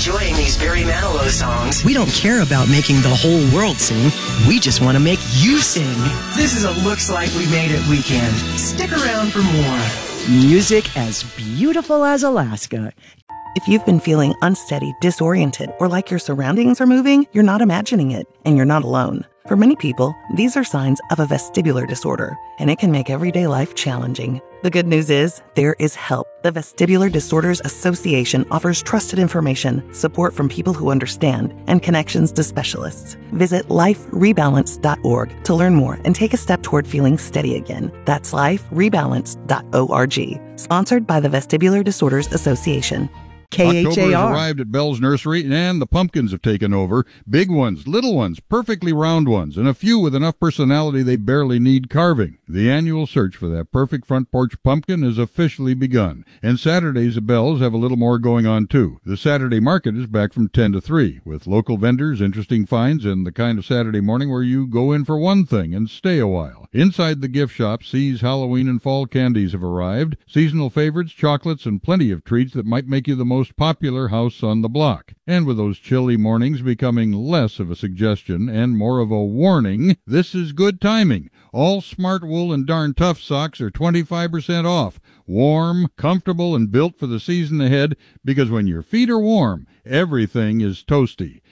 enjoying these Barry Manilow songs. We don't care about making the whole world sing. We just want to make you sing. This is a Looks Like We Made It weekend. Stick around for more. Music as beautiful as Alaska. If you've been feeling unsteady, disoriented, or like your surroundings are moving, you're not imagining it, and you're not alone. For many people, these are signs of a vestibular disorder, and it can make everyday life challenging. The good news is, there is help. The Vestibular Disorders Association offers trusted information, support from people who understand, and connections to specialists. Visit liferebalance.org to learn more and take a step toward feeling steady again. That's liferebalance.org. Sponsored by the Vestibular Disorders Association. October has KHAR. arrived at Bell's Nursery, and the pumpkins have taken over. Big ones, little ones, perfectly round ones, and a few with enough personality they barely need carving. The annual search for that perfect front porch pumpkin has officially begun, and Saturdays at Bell's have a little more going on, too. The Saturday market is back from 10 to 3, with local vendors, interesting finds, and the kind of Saturday morning where you go in for one thing and stay a while. Inside the gift shop, See's Halloween and fall candies have arrived, seasonal favorites, chocolates, and plenty of treats that might make you the most popular house on the block. And with those chilly mornings becoming less of a suggestion and more of a warning, this is good timing. All Smart Wool and Darn Tough socks are 25% off. Warm, comfortable, and built for the season ahead, because when your feet are warm, everything is toasty.